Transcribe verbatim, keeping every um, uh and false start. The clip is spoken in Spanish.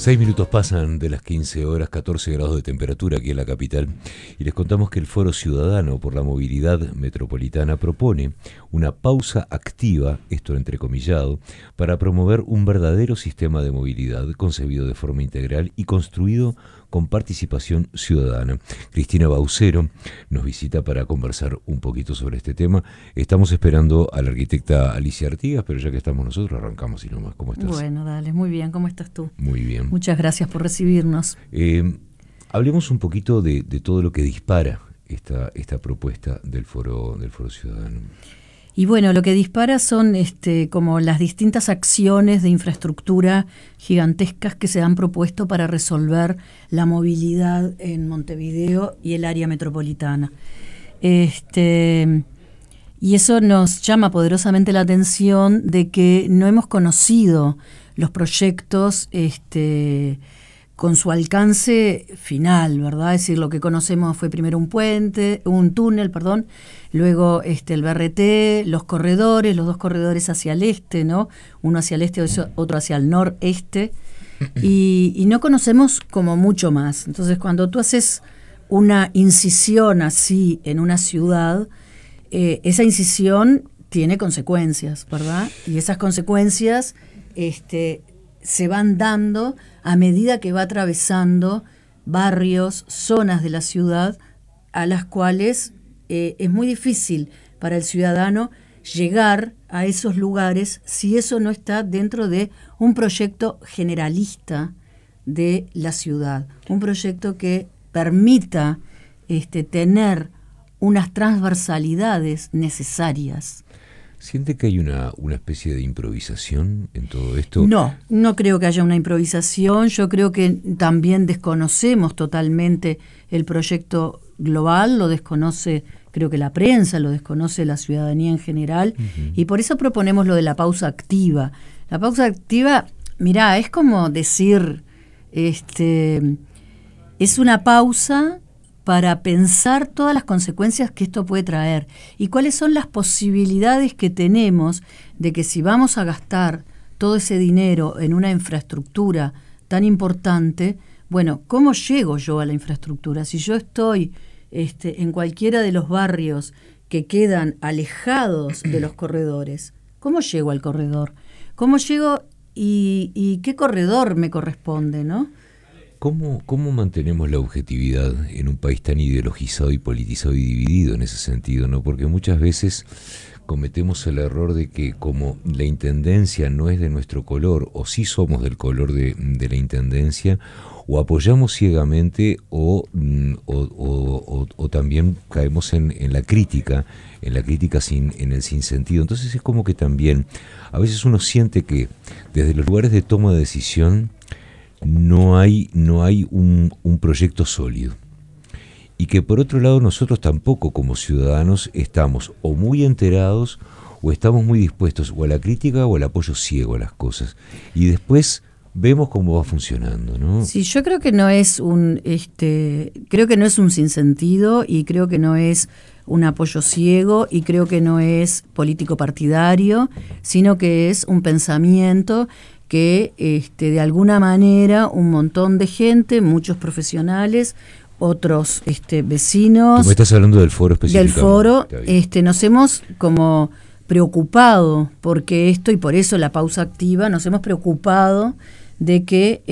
Seis minutos pasan de las quince horas, catorce grados de temperatura aquí en la capital, y les contamos que el Foro Ciudadano por la Movilidad Metropolitana propone una pausa activa, esto entrecomillado, para promover un verdadero sistema de movilidad concebido de forma integral y construido con participación ciudadana. Cristina Baucero nos visita para conversar un poquito sobre este tema. Estamos esperando a la arquitecta Alicia Artigas, pero ya que estamos nosotros, arrancamos y nomás. ¿Cómo estás? Bueno, dale, muy bien. ¿Cómo estás tú? Muy bien. Muchas gracias por recibirnos. Eh, hablemos un poquito de, de todo lo que dispara esta, esta propuesta del Foro, del Foro Ciudadano. Y bueno, lo que dispara son este, como las distintas acciones de infraestructura gigantescas que se han propuesto para resolver la movilidad en Montevideo y el área metropolitana. Este, y eso nos llama poderosamente la atención de que no hemos conocido los proyectos este, con su alcance final, ¿verdad? Es decir, lo que conocemos fue primero un puente, un túnel, perdón, luego este, el B R T, los corredores, los dos corredores hacia el este, ¿no? Uno hacia el este, otro hacia el noreste, y, y no conocemos como mucho más. Entonces, cuando tú haces una incisión así en una ciudad, eh, esa incisión tiene consecuencias, ¿verdad? Y esas consecuencias este, se van dando a medida que va atravesando barrios, zonas de la ciudad, a las cuales eh, es muy difícil para el ciudadano llegar a esos lugares si eso no está dentro de un proyecto generalista de la ciudad, un proyecto que permita este, tener unas transversalidades necesarias. ¿Siente que hay una, una especie de improvisación en todo esto? No, no creo que haya una improvisación. Yo creo que también desconocemos totalmente el proyecto global, lo desconoce, creo que la prensa, lo desconoce la ciudadanía en general, uh-huh. Y por eso proponemos lo de la pausa activa. La pausa activa, mirá, es como decir, este, es una pausa para pensar todas las consecuencias que esto puede traer y cuáles son las posibilidades que tenemos de que si vamos a gastar todo ese dinero en una infraestructura tan importante, bueno, ¿cómo llego yo a la infraestructura? Si yo estoy este, en cualquiera de los barrios que quedan alejados de los corredores, ¿cómo llego al corredor? ¿Cómo llego y, y qué corredor me corresponde, no? ¿Cómo, ¿Cómo mantenemos la objetividad en un país tan ideologizado y politizado y dividido en ese sentido, ¿no? Porque muchas veces cometemos el error de que como la intendencia no es de nuestro color, o sí somos del color de, de la intendencia, o apoyamos ciegamente o, o, o, o, o también caemos en, en la crítica, en la crítica sin, en el sinsentido. Entonces es como que también a veces uno siente que desde los lugares de toma de decisión no hay, no hay un, un proyecto sólido. Y que por otro lado nosotros tampoco como ciudadanos estamos o muy enterados o estamos muy dispuestos o a la crítica o al apoyo ciego a las cosas. Y después vemos cómo va funcionando, ¿no? Sí, yo creo que no es un, este, creo que no es un sinsentido y creo que no es un apoyo ciego y creo que no es político partidario, sino que es un pensamiento que este, de alguna manera un montón de gente, muchos profesionales, otros este, vecinos. ¿Cómo estás hablando del foro específicamente? Del foro, este, nos hemos como preocupado porque esto, y por eso la pausa activa, nos hemos preocupado de que